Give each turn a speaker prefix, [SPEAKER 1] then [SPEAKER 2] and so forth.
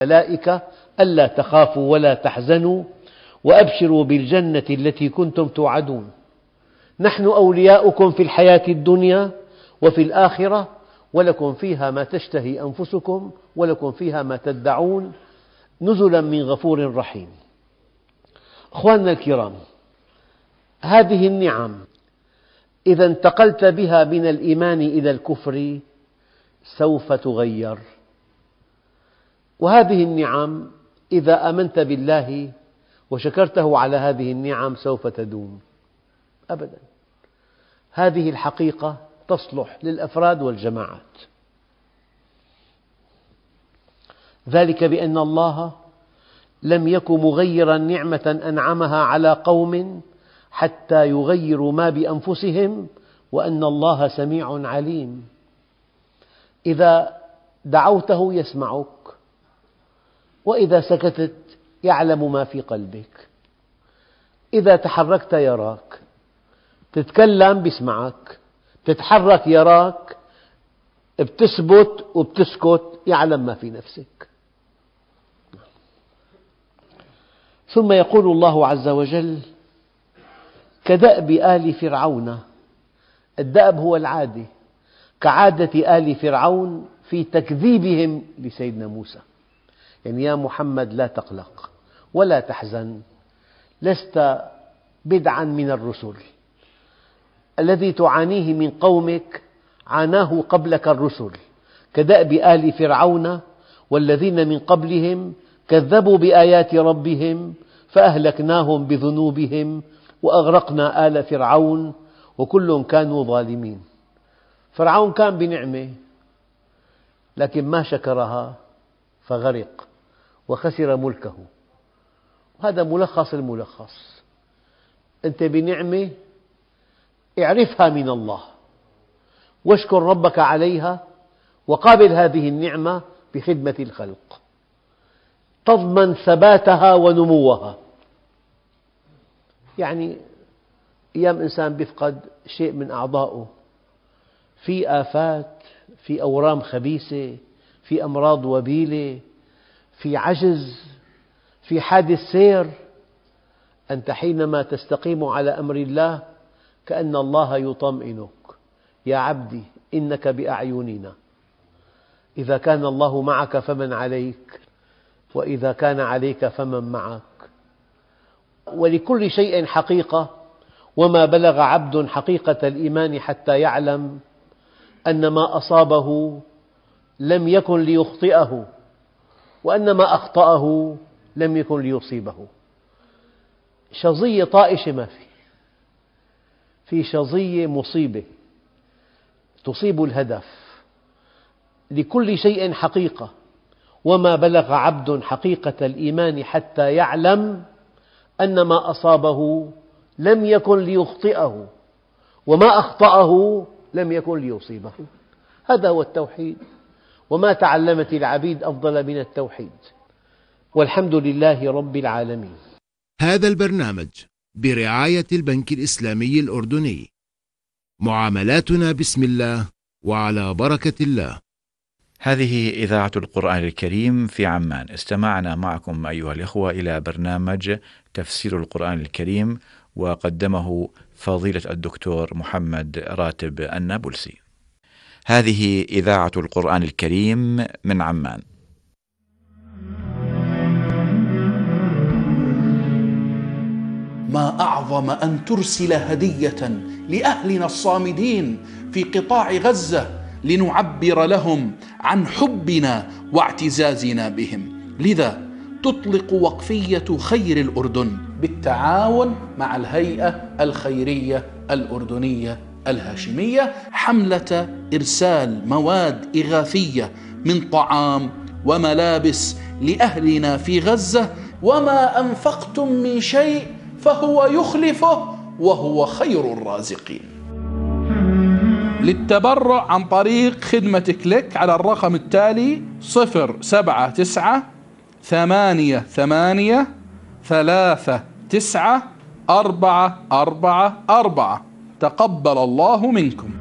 [SPEAKER 1] الملائكة ألا تخافوا ولا تحزنوا وأبشروا بالجنة التي كنتم توعدون نحن أولياؤكم في الحياة الدنيا وفي الآخرة ولكم فيها ما تشتهي أنفسكم ولكم فيها ما تدعون نزلا من غفور رحيم. أخواننا الكرام، هذه النعم إذا انتقلت بها من الإيمان إلى الكفر سوف تغير، وهذه النعم إذا آمنت بالله وشكرته على هذه النعم سوف تدوم أبدا. هذه الحقيقة تصلح للأفراد والجماعات، ذلك بأن الله لم يكن مغيرا نعمة أنعمها على قوم حتى يغيروا ما بأنفسهم وأن الله سميع عليم. إذا دعوته يسمعك، وإذا سكتت يعلم ما في قلبك، إذا تحركت يراك، تتكلم يسمعك، تتحرك يراك، بتثبت وبتسكت يعلم ما في نفسك. ثم يقول الله عز وجل: كدأب آل فرعون. الدأب هو العادة، كعادة آل فرعون في تكذيبهم لسيدنا موسى. يعني يا محمد لا تقلق ولا تحزن، لست بدعا من الرسل، الذي تعانيه من قومك عاناه قبلك الرسل، كدأب آل فرعون والذين من قبلهم كذبوا بآيات ربهم فأهلكناهم بذنوبهم وأغرقنا آل فرعون وكل كانوا ظالمين. فرعون كان بنعمة لكن ما شكرها فغرق وخسر ملكه. هذا ملخص الملخص. أنت بنعمة اعرفها من الله واشكر ربك عليها وقابل هذه النعمة بخدمة الخلق، تضمن ثباتها ونموها. يعني أيام إنسان يفقد شيء من أعضائه، في آفات، في أورام خبيثة، في أمراض وبيلة، في عجز، في حادث سير، أنت حينما تستقيم على أمر الله كأن الله يطمئنك: يا عبدي إنك بأعيننا، إذا كان الله معك فمن عليك، وإذا كان عليك فمن معك. ولكل شيء حقيقة، وما بلغ عبد حقيقة الإيمان حتى يعلم أن ما أصابه لم يكن ليخطئه وأن ما أخطأه لم يكن ليصيبه. شظية طائشة ما في شظية مصيبة تصيب الهدف. لكل شيء حقيقة، وما بلغ عبد حقيقة الإيمان حتى يعلم أن ما أصابه لم يكن ليخطئه وما أخطأه لم يكن ليصيبه. هذا هو التوحيد، وما تعلمت العبيد أفضل من التوحيد، والحمد لله رب العالمين.
[SPEAKER 2] هذا البرنامج برعاية البنك الإسلامي الأردني. معاملاتنا بسم الله وعلى بركة الله.
[SPEAKER 3] هذه إذاعة القرآن الكريم في عمان. استمعنا معكم أيها الإخوة إلى برنامج تفسير القرآن الكريم، وقدمه فضيلة الدكتور محمد راتب النابلسي. هذه إذاعة القرآن الكريم من عمان.
[SPEAKER 4] ما أعظم أن ترسل هدية لأهلنا الصامدين في قطاع غزة لنعبر لهم عن حبنا واعتزازنا بهم. لذا تطلق وقفية خير الأردن بالتعاون مع الهيئة الخيرية الأردنية الهاشمية حملة إرسال مواد إغاثية من طعام وملابس لأهلنا في غزة. وما أنفقتم من شيء فهو يخلفه وهو خير الرازقين. للتبرع عن طريق خدمة كليك على الرقم التالي: 07988394444. تقبل الله منكم.